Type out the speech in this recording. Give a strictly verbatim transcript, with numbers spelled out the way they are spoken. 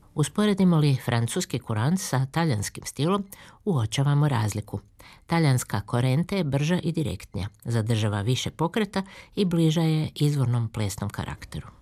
Usporedimo li francuski kurant sa talijanskim stilom, uočavamo razliku. Talijanska korente je brža i direktnija, zadržava više pokreta i bliža je izvornom plesnom karakteru.